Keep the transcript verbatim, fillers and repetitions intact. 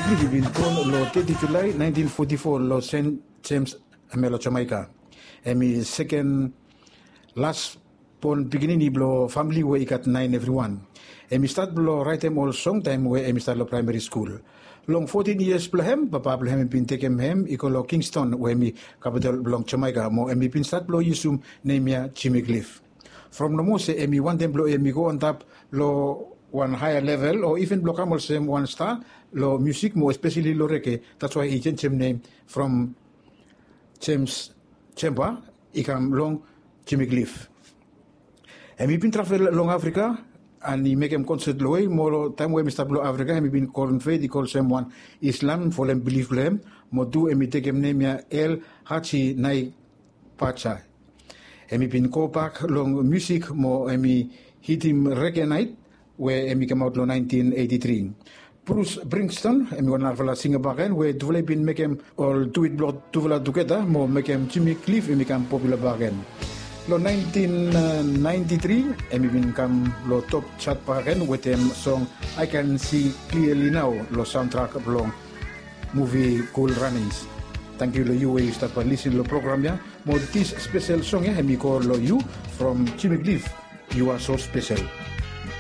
Cliff bin born lo thirty July nineteen forty-four lo Saint James Amelo Jamaica. Emi second last pon beginning iblo family we ikat nine everyone. Emi start blo write em all song time we emi start lo primary school. Long fourteen years blahem papa blahem pin tekem hem ikolo Kingston we emi capital belong Jamaica mo emi pin start blo yusum nemia Jimmy Cliff. From no mo se emi one time blo emi go on top lo one higher level or even block amol same one star lo music mo especially lo reggae. That's why he changed his name from James Champa ikam long Jimmy Cliff. And we been travel long Africa and he make him concert lo way more time we start lo Africa and we been called faith he call someone Islam for them believe them mo do and we take him name ya El Hachi Nai Pacha. And we been go back long music mo and we hit him reggae night where he came out lo nineteen eighty-three. Bruce Springsteen, and we going to sing about again, where do been make him all do it blood together, more make him Jimmy Cliff and become popular again. Lo nineteen ninety-three, and we become lo top chart again with him song I Can See Clearly Now, lo soundtrack of long movie Cool Runnings. Thank you lo you way start by listening lo program ya. More this special song ya, and we call lo you from Jimmy Cliff. You are so special.